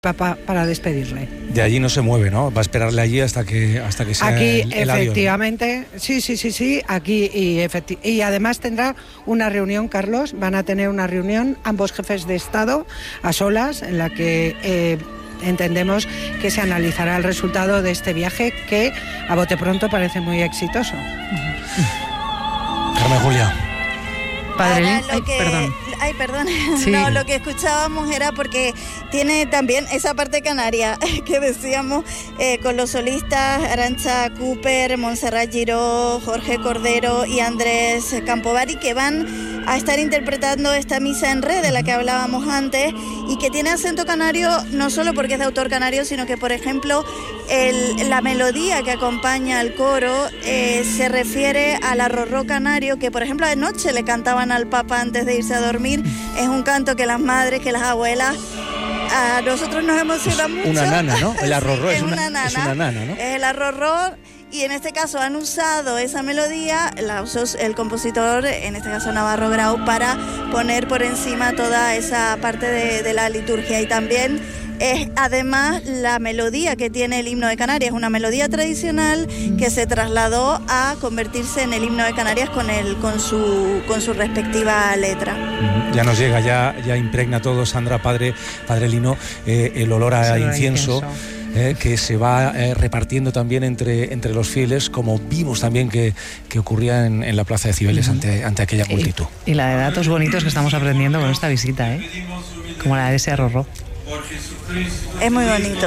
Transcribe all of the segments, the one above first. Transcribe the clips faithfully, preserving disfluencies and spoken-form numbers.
Papa para despedirle. De allí no se mueve, ¿no? Va a esperarle allí hasta que hasta que sea aquí, el, el efectivamente, avión, ¿no? sí, sí, sí, sí, aquí y, efecti- y además tendrá una reunión, Carlos, van a tener una reunión ambos jefes de Estado a solas en la que eh, entendemos que se analizará el resultado de este viaje que a bote pronto parece muy exitoso. Carmen Julia. Padre, Ahora, lo ay, que, perdón. Ay, perdón. Sí. No, lo que escuchábamos era porque tiene también esa parte canaria que decíamos eh, con los solistas Arantxa Cooper, Montserrat Giró, Jorge Cordero y Andrés Campovari, que van a estar interpretando esta misa en re de la que hablábamos antes y que tiene acento canario no solo porque es de autor canario, sino que, por ejemplo, el, la melodía que acompaña al coro eh, se refiere al arrorró canario que, por ejemplo, anoche le cantaban al Papa antes de irse a dormir. Es un canto que las madres, que las abuelas, a nosotros nos emociona mucho. Una nana, ¿no? El arrorró Sí, es, una, una nana, es una nana, ¿no? Es el arrorró. Y en este caso han usado esa melodía, la usó el compositor, en este caso Navarro Grau, para poner por encima toda esa parte de, de la liturgia. Y también es además la melodía que tiene el himno de Canarias, una melodía tradicional que se trasladó a convertirse en el himno de Canarias con, el, con, su, con su respectiva letra. Ya nos llega, ya, ya impregna todo, Sandra, padre, padre Lino, eh, el olor a Sí, incienso. incienso. Eh, que se va eh, repartiendo también entre, entre los fieles, como vimos también que, que ocurría en, en la plaza de Cibeles uh-huh. ante, ante aquella multitud. Y, y la de datos bonitos que estamos aprendiendo con esta visita, ¿eh? Como la de ese arrorró. Es muy bonito.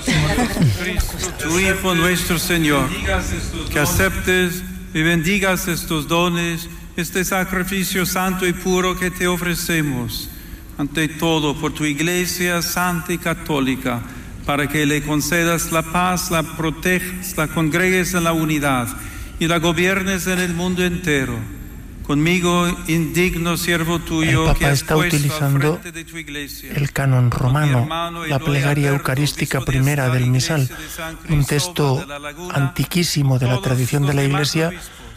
Tu Hijo nuestro Señor, que aceptes y bendigas estos dones, este sacrificio santo y puro que te ofrecemos, ante todo por tu Iglesia santa y católica, para que le concedas la paz, la protejas, la congregues en la unidad y la gobiernes en el mundo entero. Conmigo, indigno siervo tuyo, el Papa que has está utilizando el canon romano, la plegaria eucarística primera del misal, un texto antiquísimo de la tradición de la Iglesia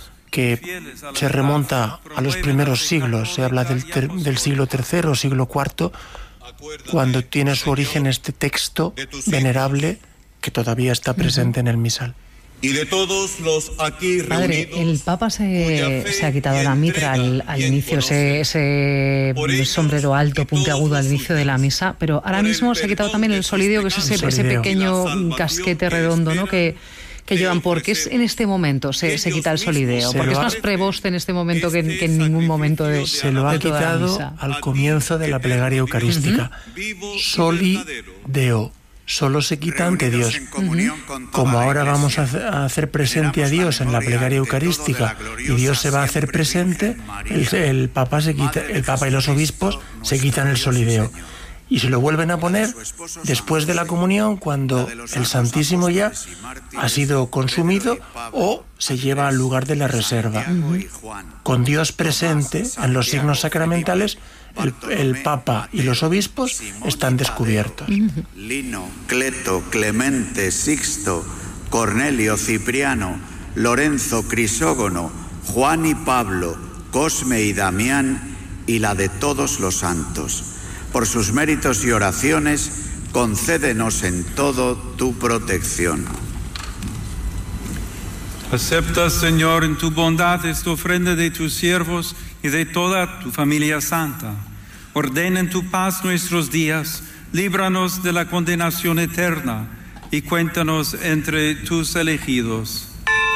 que se remonta a los primeros siglos. Se habla del, ter- del siglo tercero, siglo cuarto, cuando tiene su origen este texto venerable que todavía está presente en el misal. Y de todos los aquí Padre, reunidos, el Papa se, se ha quitado la mitra al, al inicio, ese, ese sombrero alto, puntiagudo al inicio de la misa, pero ahora mismo se ha quitado también el solideo, que es ese, ese pequeño casquete redondo, ¿no?, que, que llevan. ¿Por qué es en este momento se, se quita el solideo? Porque es más preboste en este momento que, que en ningún momento de Se lo ha de toda la quitado misa. al comienzo de la plegaria eucarística. Uh-huh. Soli Deo. Solo se quita ante Dios. Uh-huh. Como ahora vamos a hacer presente a Dios en la plegaria eucarística y Dios se va a hacer presente, el, el Papa se quita, el Papa y los obispos se quitan el solideo. Y se lo vuelven a poner después de la comunión, cuando el Santísimo ya ha sido consumido o se lleva al lugar de la reserva. Uh-huh. Con Dios presente en los signos sacramentales, el, el Papa y los obispos están descubiertos. Uh-huh. Lino, Cleto, Clemente, Sixto, Cornelio, Cipriano, Lorenzo, Crisógono, Juan y Pablo, Cosme y Damián, y la de todos los santos. Por sus méritos y oraciones, concédenos en todo tu protección. Acepta, Señor, en tu bondad esta ofrenda de tus siervos y de toda tu familia santa. Ordena en tu paz nuestros días, líbranos de la condenación eterna y cuéntanos entre tus elegidos.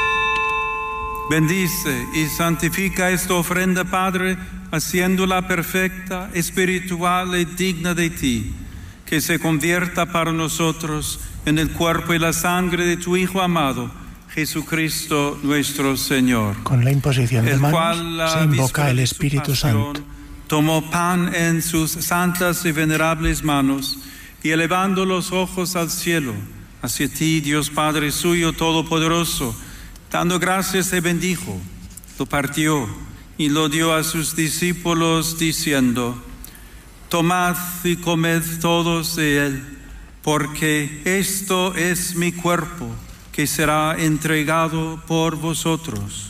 Bendice y santifica esta ofrenda, Padre, haciéndola perfecta, espiritual y digna de ti, que se convierta para nosotros en el cuerpo y la sangre de tu Hijo amado, Jesucristo nuestro Señor. Con la imposición de manos se invoca el Espíritu Santo. Tomó pan en sus santas y venerables manos y elevando los ojos al cielo, hacia ti, Dios Padre suyo todopoderoso, dando gracias se bendijo, lo partió y lo dio a sus discípulos diciendo: tomad y comed todos de él, porque esto es mi cuerpo, que será entregado por vosotros.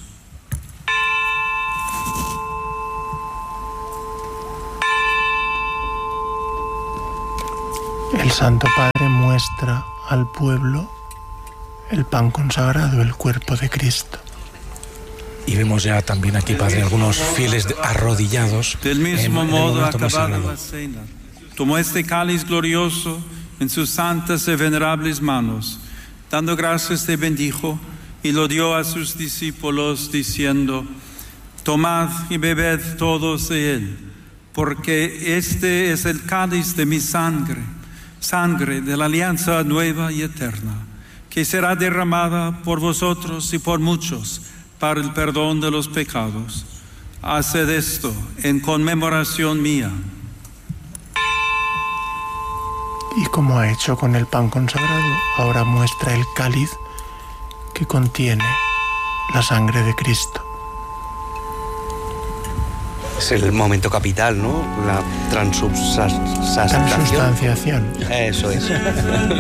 El Santo Padre muestra al pueblo el pan consagrado, el cuerpo de Cristo. Y vemos ya también aquí, Padre, algunos fieles arrodillados. Del mismo en, modo, en acabada la cena, tomó este cáliz glorioso en sus santas y venerables manos. Dando gracias, se bendijo y lo dio a sus discípulos, diciendo: tomad y bebed todos de él, porque este es el cáliz de mi sangre, sangre de la alianza nueva y eterna, que será derramada por vosotros y por muchos para el perdón de los pecados. Haced esto en conmemoración mía. Y como ha hecho con el pan consagrado, ahora muestra el cáliz que contiene la sangre de Cristo. Es el momento capital, ¿no? La transubstanciación. Transubstanciación. Eso es.